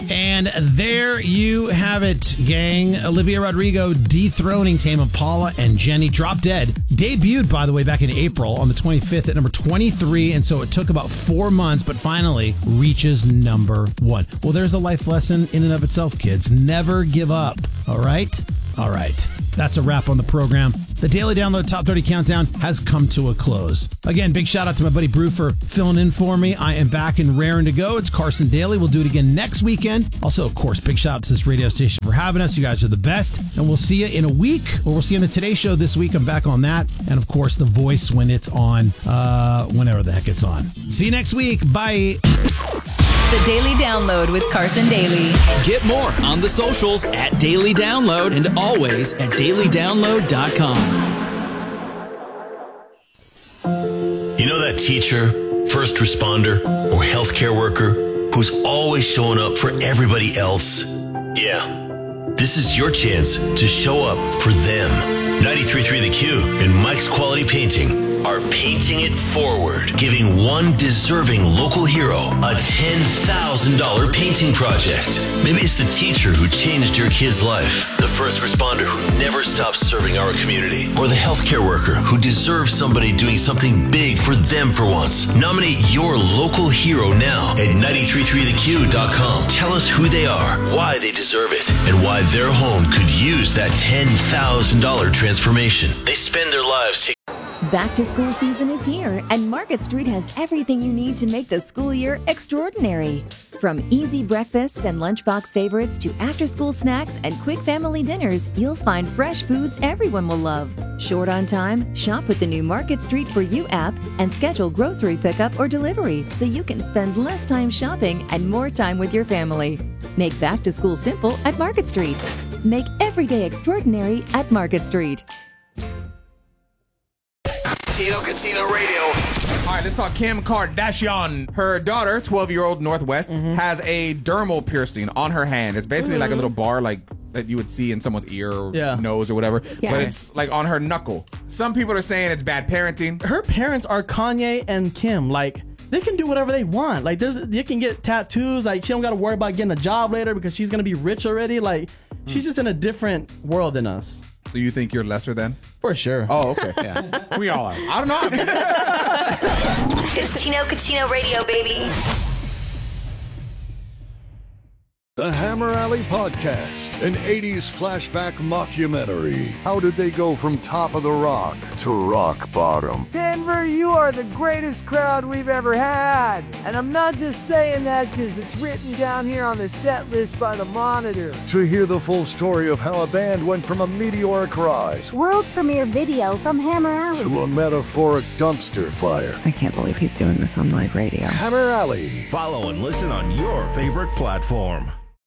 And there you have it, gang. Olivia Rodrigo dethroning Tame Impala and Jenny. Drop Dead debuted, by the way, back in April on the 25th at number 23. And so it took about 4 months, but finally reaches number 1. Well, there's a life lesson in and of itself, kids. Never give up. All right? All right. That's a wrap on the program. The Daily Download Top 30 Countdown has come to a close. Again, big shout out to my buddy Brew for filling in for me. I am back and raring to go. It's Carson Daly. We'll do it again next weekend. Also, of course, big shout out to this radio station for having us. You guys are the best. And we'll see you in a week, or we'll see you in the Today Show this week. I'm back on that. And of course, The Voice when it's on, whenever the heck it's on. See you next week. Bye. The Daily Download with Carson Daly. Get more on the socials at Daily Download and always at dailydownload.com. You know that teacher, first responder, or healthcare worker who's always showing up for everybody else? Yeah. This is your chance to show up for them. 93.3 The Q and Mike's Quality Painting are painting it forward, giving one deserving local hero a $10,000 painting project. Maybe it's the teacher who changed your kid's life, the first responder who never stops serving our community, or the healthcare worker who deserves somebody doing something big for them for once. Nominate your local hero now at 933theq.com. Tell us who they are, why they deserve it, and why their home could use that $10,000 transformation. They spend their lives taking... Back to school season is here, and Market Street has everything you need to make the school year extraordinary. From easy breakfasts and lunchbox favorites to after-school snacks and quick family dinners, you'll find fresh foods everyone will love. Short on time? Shop with the new Market Street For You app and schedule grocery pickup or delivery so you can spend less time shopping and more time with your family. Make back to school simple at Market Street. Make every day extraordinary at Market Street. Casino Radio. All right, let's talk Kim Kardashian. Her daughter, 12-year-old Northwest, has a dermal piercing on her hand. It's basically like a little bar like that you would see in someone's ear or nose or whatever. Yeah. But it's like on her knuckle. Some people are saying it's bad parenting. Her parents are Kanye and Kim. Like, they can do whatever they want. Like, they can get tattoos. Like, she don't got to worry about getting a job later because she's going to be rich already. Like, she's just in a different world than us. So you think you're lesser than? For sure. Oh, okay. Yeah. We all are. I don't know. It's Casino Radio, baby. The Hammer Alley Podcast, an 80s flashback mockumentary. How did they go from top of the rock to rock bottom? Denver, you are the greatest crowd we've ever had. And I'm not just saying that because it's written down here on the set list by the Monitor. To hear the full story of how a band went from a meteoric rise, world premiere video from Hammer Alley, to a metaphoric dumpster fire. I can't believe he's doing this on live radio. Hammer Alley. Follow and listen on your favorite platform.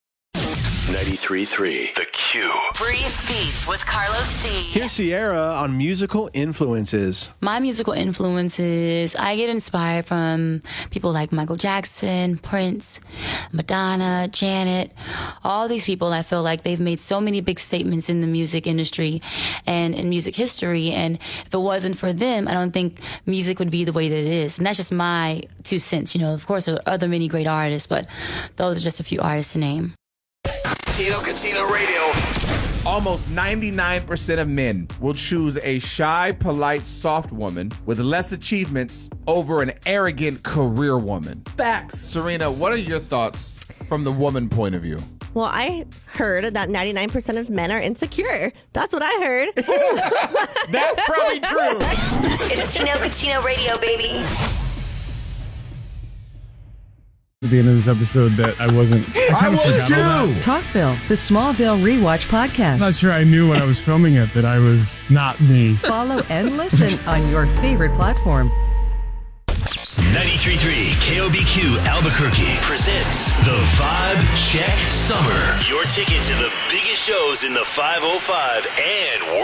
93.3 The Q. Brief Beats with Carlos D. Here's Sierra on musical influences. My musical influences, I get inspired from people like Michael Jackson, Prince, Madonna, Janet, all these people. I feel like they've made so many big statements in the music industry and in music history. And if it wasn't for them, I don't think music would be the way that it is. And that's just my 2 cents. You know, of course, there are other many great artists, but those are just a few artists to name. Casino Radio. Almost 99% of men will choose a shy, polite, soft woman with less achievements over an arrogant career woman. Facts. Serena, what are your thoughts from the woman point of view? Well, I heard that 99% of men are insecure. That's what I heard. That's probably true. It's Casino Radio, baby. At the end of this episode that I wasn't. I was too. Talkville, the Smallville Rewatch podcast. I'm not sure I knew when I was filming it that I was not me. Follow and listen on your favorite platform. 93.3 KOBQ Albuquerque presents the Vibe Check Summer. Your ticket to the biggest shows in the 505 and